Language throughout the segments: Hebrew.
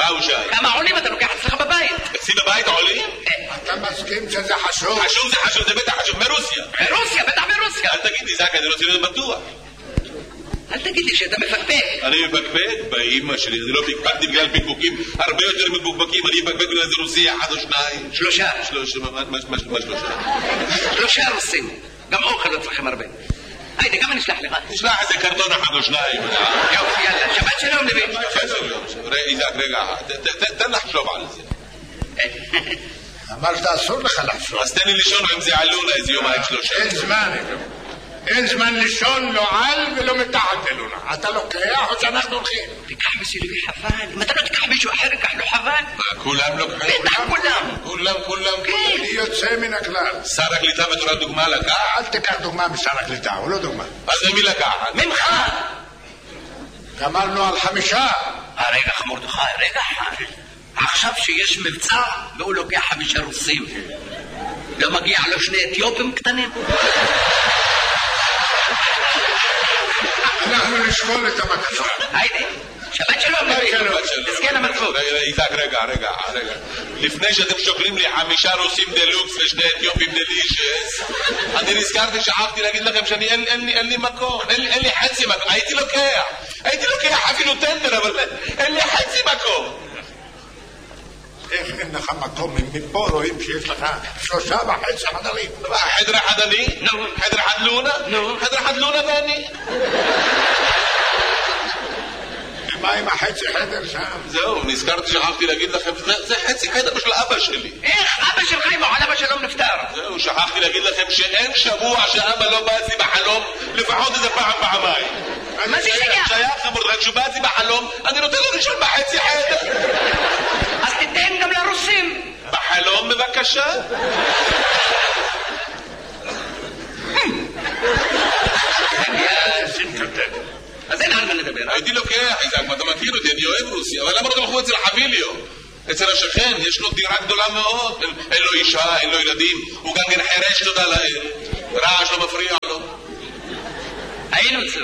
ושי? כמה עולים אתה לוקח אצלך בבית? אצלי בבית עולים? אתה מסכים שזה חשוב? חשוב זה חשוב, זה בטח חשוב, מרוסיה. ברוסיה, בטח ברוסיה. אל תגיד לי, זק, אני רוצה להיות בטוח. אל תגיד לי שאתה מפקפק. אני מפקפק באמא שלי, אני לא פקפקתי בגלל פקפוקים הרבה יותר מפוקפקים, אני מפקפק בגלל איזה רוסי אחד או שניים. שלושה. מה שלושה? שלושה רוסים. גם אוכל לא צריכים הרבה. היידה, גם אני אשלח לך. תשלח איזה קרטון אחד או שניים. יופי, יאללה, שבת שלום לוי. שבת שלום. איזק, רגע, תן לחשוב על זה. אמרת אסור לך לחשוב. אז תן לי לישון עם זה עלונה איזה יומיים שלושה. אין זמן לישון, לא על ולא מתחת אלונה. אתה לוקח או שאנחנו הולכים? תיקח בשבילי חבל. אם אתה לא תיקח מישהו אחר, תיקח לו חבל. כולם לוקחים? בטח כולם. כולם. אני יוצא מן הכלל. שר הקליטה בתור דוגמה לקח? אל תיקח דוגמה משר הקליטה, הוא לא דוגמה. אז ממי לקחת? ממך. גמרנו על 5. רגע מרדכי, רגע אחד. עכשיו שיש מבצע והוא לוקח 5 רוסים. לא מגיע לו 2 אתיופים קטנים? אנחנו נשקול את הבקשה. היידה, שבת שלום לוי. תזכן המצפות. איזק, רגע. לפני שאתם שוקלים לי 5 רוסים דלוקס ו2 אתיופים דלישס, אני נזכרתי, שכחתי להגיד לכם שאני אין לי מקום, אין לי חצי מקום. הייתי לוקח אפילו טנדר, אבל אין לי חצי מקום. איך אין לך מקום? מפה רואים שיש לך 3.5 חדרים. חדר אחד אני? חדר אחד לונה? חדר אחד לונה ואני? מה עם החצי חדר שם? זהו, נזכרתי, שכחתי להגיד לכם, זה חצי חדר של אבא שלי. איך? אבא שלך עם אבא שלום נפטר. זהו, שכחתי להגיד לכם שאין שבוע שאבא לא בא אצלי בחלום, לפחות איזה פעמיים. מה זה שייך? שייך, מרדכי, כשהוא בא אצלי בחלום, אני נותן לו לישון בחצי חדר. אז תיתן גם לרוסים. בחלום בבקשה. אז אין על מה לדבר. הייתי לוקח, איזק, אתה מכיר אותי, אני אוהב רוסיה, אבל למה לא תלכו אצל חביליו? אצל השכן, יש לו דירה גדולה מאוד, אין לו אישה, אין לו ילדים, הוא גם כן חרש, תודה לאל, רעש לא מפריע לו. היינו אצלו.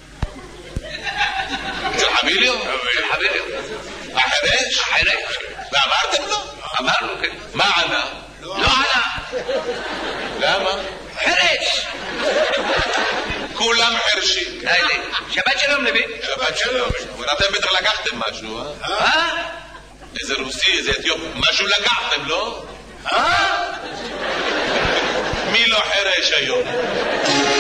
אצל חביליו? אצל חביליו. החרש? החרש. ואמרתם לו? אמרנו, כן. מה ענה? לא ענה. למה? חרש. כולם חרשים. שבת שלום לוי. שבת שלום. אתם בטח לקחתם משהו, אה? איזה רוסי, איזה אתיופי, משהו לקחתם, לא? מי לא חרש היום?